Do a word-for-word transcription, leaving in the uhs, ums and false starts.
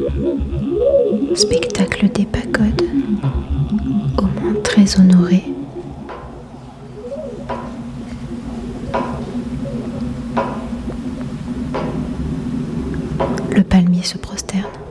Spectacle des pagodes, au moins très honoré. Le palmier se prosterne.